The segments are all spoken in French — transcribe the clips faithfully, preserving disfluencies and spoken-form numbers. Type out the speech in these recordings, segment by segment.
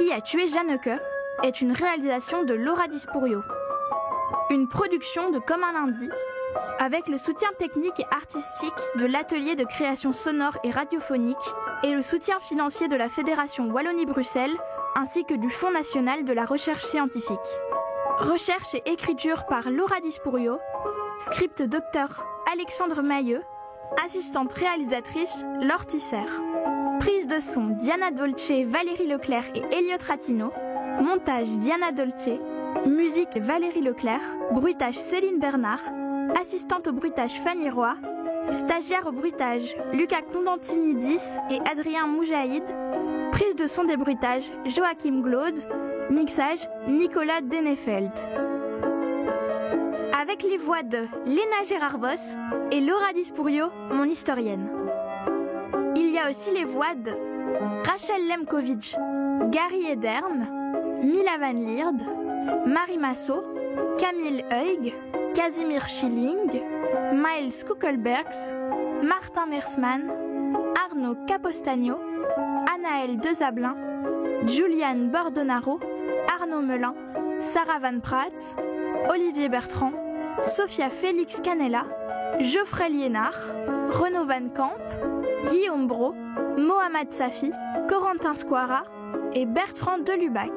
Qui a tué Jeanneke est une réalisation de Laura Dispourio. Une production de Comme un lundi, avec le soutien technique et artistique de l'atelier de création sonore et radiophonique et le soutien financier de la Fédération Wallonie-Bruxelles ainsi que du Fonds national de la recherche scientifique. Recherche et écriture par Laura Dispourio, script docteur Alexandre Mailleux, assistante réalisatrice Laure Tisser. Prise de son Diana Dolce, Valérie Leclerc et Elliot Ratino. Montage Diana Dolce. Musique Valérie Leclerc. Bruitage Céline Bernard. Assistante au bruitage Fanny Roy. Stagiaire au bruitage Lucas Condantinidis et Adrien Moujaïd. Prise de son des bruitages Joachim Glaude. Mixage Nicolas Denefeld. Avec les voix de Léna Gérard-Voss et Laura Dispourio, mon historienne. Il y a aussi les voix de Rachel Lemkovitch, Gary Edern, Mila Van Lierde, Marie Massot, Camille Huyghe, Casimir Schilling, Miles Kuckelbergs, Martin Mersman, Arnaud Capostagno, Anaël Dezablin, Juliane Bordonaro, Arnaud Melin, Sarah Van Praat, Olivier Bertrand, Sophia Félix Canella, Geoffrey Liénard, Renaud Van Camp, Guillaume Brault, Mohamed Safi, Corentin Squara et Bertrand Delubac.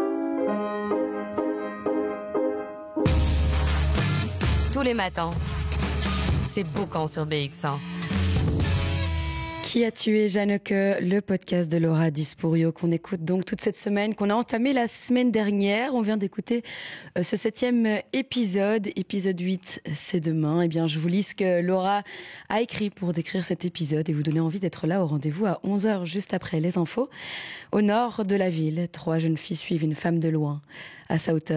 Tous les matins, c'est Boucan sur B X cent. Qui a tué Jeanneke, le podcast de Laura Dispourio qu'on écoute donc toute cette semaine, qu'on a entamé la semaine dernière. On vient d'écouter euh, ce septième épisode, épisode huit, c'est demain. Eh bien, je vous lis ce que Laura a écrit pour décrire cet épisode et vous donner envie d'être là au rendez-vous à onze heures, juste après les infos. Au nord de la ville, trois jeunes filles suivent une femme de loin. À sa hauteur,